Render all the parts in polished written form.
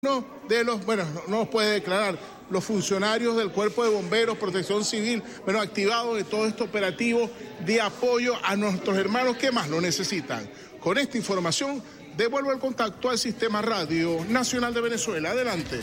Uno de los, no nos puede declarar, los funcionarios del Cuerpo de Bomberos, Protección Civil, activados de todo este operativo de apoyo a nuestros hermanos que más lo necesitan. Con esta información, devuelvo el contacto al Sistema Radio Nacional de Venezuela. Adelante.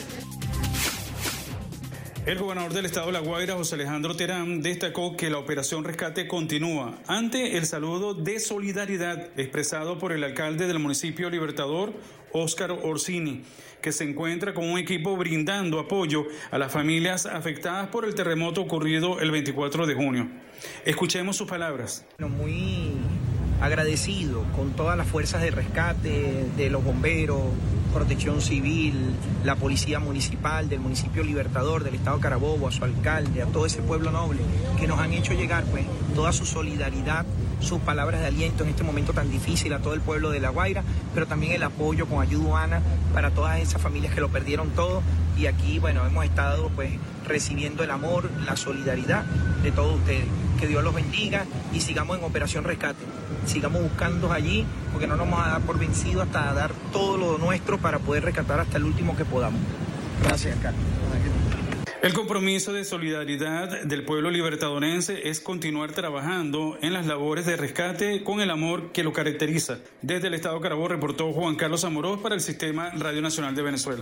El gobernador del estado de La Guaira, José Alejandro Terán, destacó que la operación Rescate continúa ante el saludo de solidaridad expresado por el alcalde del municipio Libertador, Óscar Orsini, que se encuentra con un equipo brindando apoyo a las familias afectadas por el terremoto ocurrido el 24 de junio. Escuchemos sus palabras. Muy agradecido con todas las fuerzas de rescate, de los bomberos, Protección Civil, la Policía Municipal del municipio Libertador, del estado Carabobo, a su alcalde, a todo ese pueblo noble que nos han hecho llegar toda su solidaridad, sus palabras de aliento en este momento tan difícil a todo el pueblo de La Guaira, pero también el apoyo con ayuda humana para todas esas familias que lo perdieron todo. Y aquí, hemos estado recibiendo el amor, la solidaridad de todos ustedes. Que Dios los bendiga y sigamos en Operación Rescate. Sigamos buscando allí, porque no nos vamos a dar por vencidos hasta dar todo lo nuestro para poder rescatar hasta el último que podamos. Gracias, Carlos. El compromiso de solidaridad del pueblo libertadorense es continuar trabajando en las labores de rescate con el amor que lo caracteriza. Desde el estado Carabobo reportó Juan Carlos Amorós para el Sistema Radio Nacional de Venezuela.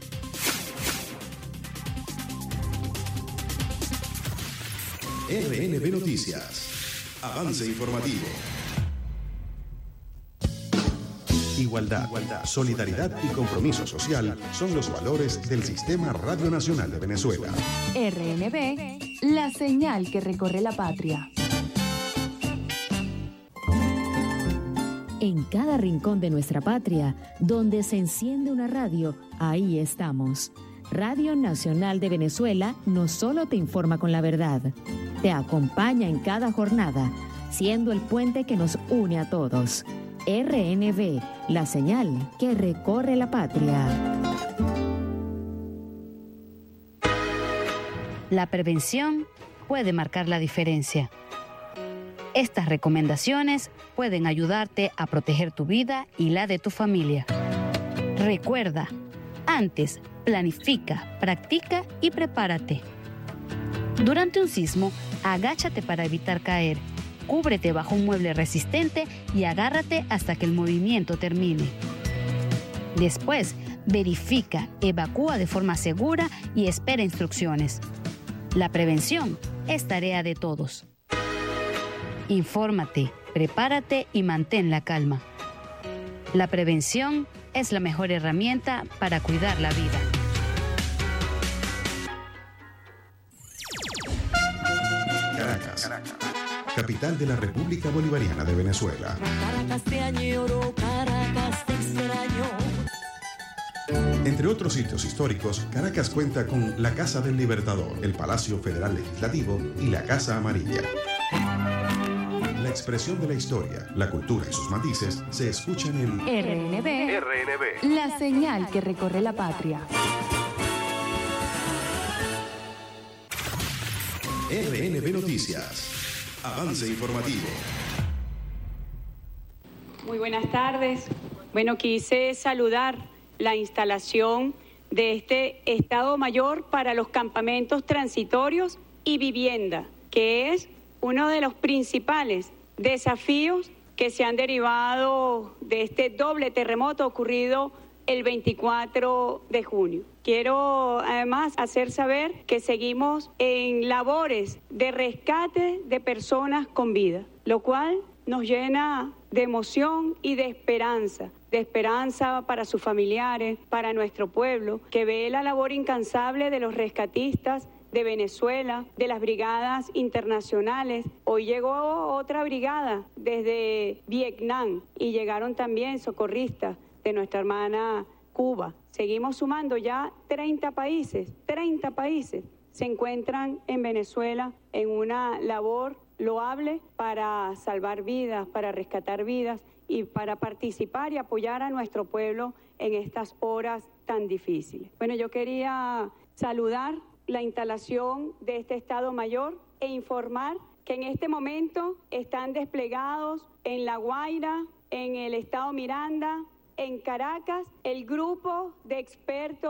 RNB Noticias. Avance informativo. Igualdad, solidaridad y compromiso social son los valores del Sistema Radio Nacional de Venezuela. RNB, la señal que recorre la patria. En cada rincón de nuestra patria, donde se enciende una radio, ahí estamos. Radio Nacional de Venezuela no solo te informa con la verdad, te acompaña en cada jornada, siendo el puente que nos une a todos. RNB, la señal que recorre la patria. La prevención puede marcar la diferencia. Estas recomendaciones pueden ayudarte a proteger tu vida y la de tu familia. Recuerda, antes, planifica, practica y prepárate. Durante un sismo, agáchate para evitar caer. Cúbrete bajo un mueble resistente y agárrate hasta que el movimiento termine. Después, verifica, evacúa de forma segura y espera instrucciones. La prevención es tarea de todos. Infórmate, prepárate y mantén la calma. La prevención es la mejor herramienta para cuidar la vida. Caracas, capital de la República Bolivariana de Venezuela. Caracas te añoro, Caracas te extraño. Entre otros sitios históricos, Caracas cuenta con la Casa del Libertador, el Palacio Federal Legislativo y la Casa Amarilla. La expresión de la historia, la cultura y sus matices se escuchan en RNB, la señal que recorre la patria. RNB Noticias. Avance informativo. Muy buenas tardes. Quise saludar la instalación de este Estado Mayor para los campamentos transitorios y vivienda, que es uno de los principales desafíos que se han derivado de este doble terremoto ocurrido el 24 de junio. Quiero además hacer saber que seguimos en labores de rescate de personas con vida, lo cual nos llena de emoción y de esperanza para sus familiares, para nuestro pueblo, que ve la labor incansable de los rescatistas de Venezuela, de las brigadas internacionales. Hoy llegó otra brigada desde Vietnam y llegaron también socorristas de nuestra hermana Cuba. Seguimos sumando ya 30 países se encuentran en Venezuela en una labor loable para salvar vidas, para rescatar vidas y para participar y apoyar a nuestro pueblo en estas horas tan difíciles. Yo quería saludar la instalación de este Estado Mayor e informar que en este momento están desplegados en La Guaira, en el Estado Miranda, en Caracas, el grupo de expertos